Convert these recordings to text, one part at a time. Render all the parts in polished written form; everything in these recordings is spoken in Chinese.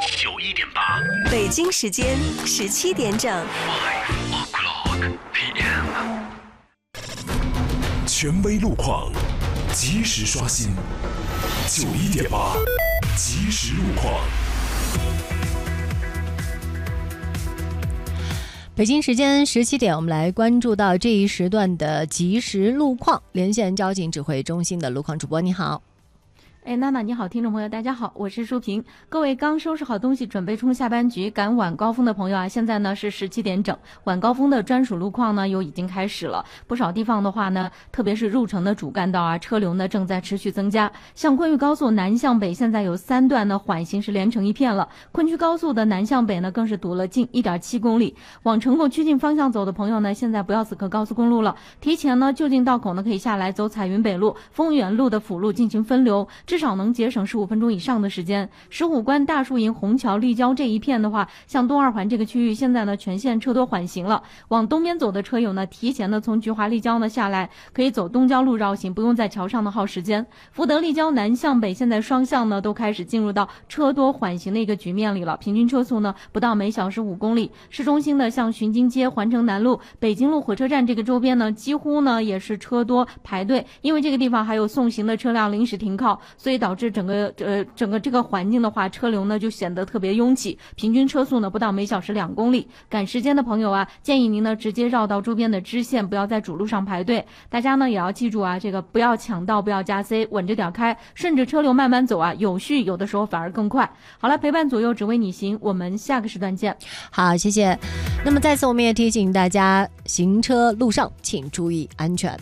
91.8， 北京时间17点整。 5 o'clock p.m. 权威路况，及时刷新。91.8，即时路况。 北京时间17点，我们来关注到这一时段的即时路况。连线交警指挥中心的路况主播，你好。 娜娜你好，听众朋友大家好，我是舒平。各位刚收拾好东西准备冲下班局赶晚高峰的朋友啊，现在呢是17点整，晚高峰的专属路况呢又已经开始了。不少地方的话呢，特别是入城的主干道啊，车流呢正在持续增加。像昆玉高速南向北现在有3段呢缓行是连成一片了，昆曲高速的南向北呢更是堵了近 1.7 公里。往成口曲靖方向走的朋友呢，现在不要死磕高速公路了，提前呢就近道口呢可以下来走彩云北路、丰原路的辅路进行分流，至少能节省15分钟以上的时间。石虎关、大树营、虹桥、立交这一片的话，像东二环这个区域现在呢全线车多缓行了。往东边走的车友呢，提前呢从菊华立交呢下来，可以走东交路绕行，不用在桥上呢耗时间。福德立交南向北现在双向呢都开始进入到车多缓行的一个局面里了，平均车速呢不到每小时5公里。市中心的像巡京街、环城南路、北京路火车站这个周边呢，几乎呢也是车多排队，因为这个地方还有送行的车辆临时停靠，所以导致整个这个环境的话，车流呢就显得特别拥挤，平均车速呢不到每小时2公里。赶时间的朋友啊，建议您呢直接绕到周边的支线，不要在主路上排队。大家呢也要记住啊，这个不要抢道，不要加 C， 稳着点开，顺着车流慢慢走啊，有序有的时候反而更快。好了，陪伴左右只为你行，我们下个时段见。 好，谢谢。那么再次我们也提醒大家，行车路上请注意安全。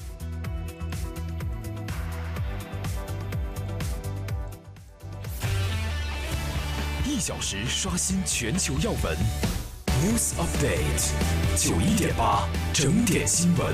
1小时刷新全球要闻 ，News Update 91.8整点新闻。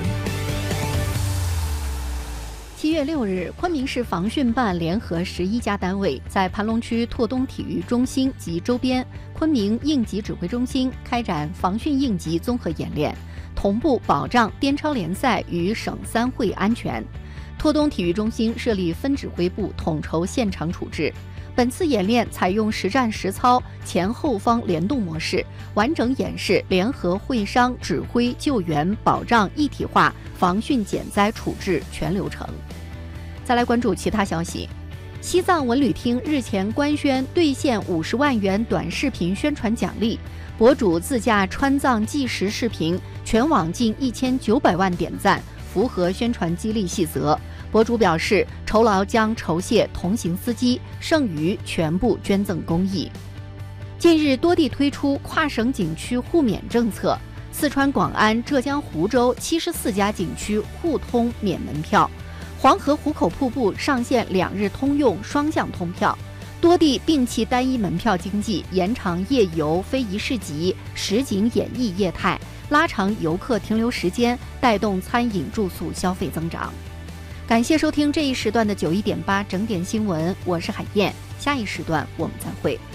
7月6日，昆明市防汛办联合11家单位在盘龙区拓东体育中心及周边昆明应急指挥中心开展防汛应急综合演练，同步保障滇超联赛与省3会安全。拓东体育中心设立分指挥部，统筹现场处置。本次演练采用实战实操、前后方联动模式，完整演示联合会商、指挥、救援、保障一体化防汛减灾处置全流程。再来关注其他消息，西藏文旅厅日前官宣兑现50万元短视频宣传奖励，博主自驾川藏纪实视频全网近1900万点赞，符合宣传激励细则。博主表示，酬劳将酬谢同行司机，剩余全部捐赠公益。近日多地推出跨省景区互免政策，四川广安、浙江湖州74家景区互通免门票，黄河壶口瀑布上线2日通用双向通票，多地摒弃单一门票经济，延长夜游、非遗市集、实景演艺业态，拉长游客停留时间，带动餐饮住宿消费增长。感谢收听这一时段的91.8整点新闻，我是海燕，下一时段我们再会。